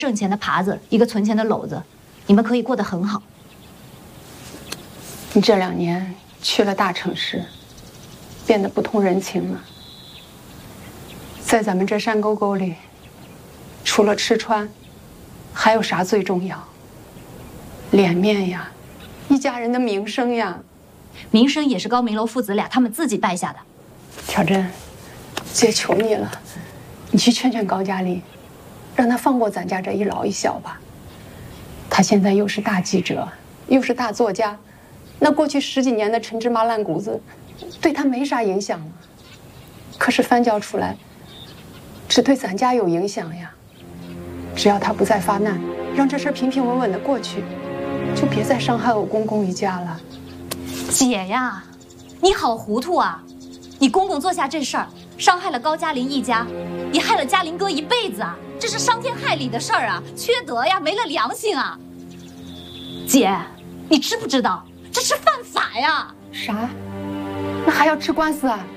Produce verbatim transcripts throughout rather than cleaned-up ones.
挣钱的耙子，一个存钱的篓子，你们可以过得很好。 你这两年去了大城市，变得不通人情了。在咱们这山沟沟里，除了吃穿，还有啥最重要？脸面呀，一家人的名声呀。 名声也是高明楼父子俩他们自己败下的。 小珍，姐求你了，你去劝劝高加林，让他放过咱家这一老一小吧。他现在又是大记者，又是大作家，那过去十几年的陈芝麻烂谷子，对他没啥影响了。可是翻教出来，只对咱家有影响呀。只要他不再发难，让这事平平稳稳的过去，就别再伤害我公公一家了。 姐呀，你好糊涂啊！你公公做下这事儿，伤害了高加林一家，也害了嘉林哥一辈子啊！这是伤天害理的事儿啊，缺德呀，没了良心啊！姐，你知不知道这是犯法呀？ 啥？那还要吃官司啊？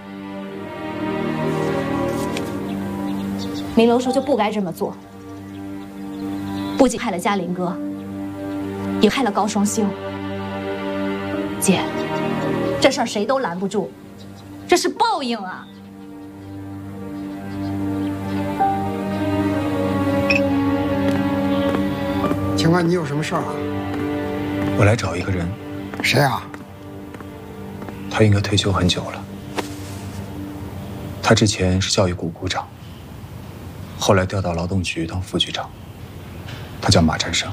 明楼说就不该这么做，不仅害了嘉林哥，也害了高双修。姐，这事儿谁都拦不住，这是报应啊！ 请问你有什么事儿啊？ 我来找一个人。 谁啊？ 他应该退休很久了。他之前是教育股股长，后来调到劳动局当副局长。他叫马占生。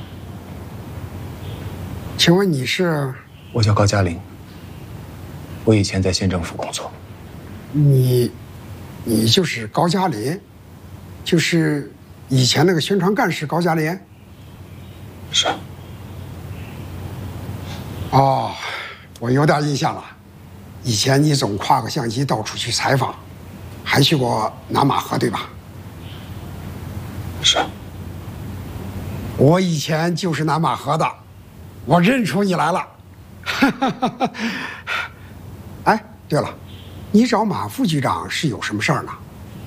请问你是？ 我叫高加林。我以前在县政府工作。 你，你就是高加林，就是以前那个宣传干事高加林。 是。 哦，我有点印象了。以前你总挎个相机到处去采访，还去过南马河，对吧？ 是。 我以前就是南马河的，我认出你来了。哎，对了，你找马副局长是有什么事儿呢？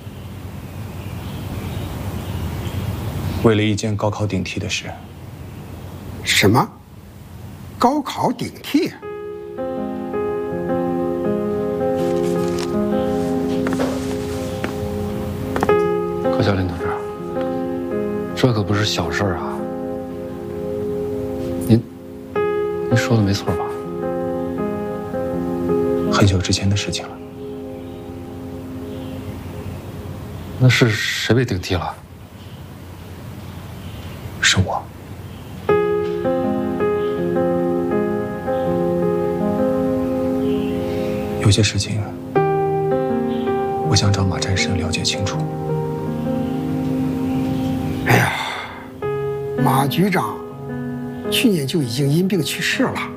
为了一件高考顶替的事。 什么？高考顶替？ 高加林同志，这可不是小事儿啊！您，您说的没错吧？ 很久之前的事情了。 那是谁被顶替了？ 是我。有些事情，我想找马占生了解清楚。 哎呀，马局长去年就已经因病去世了。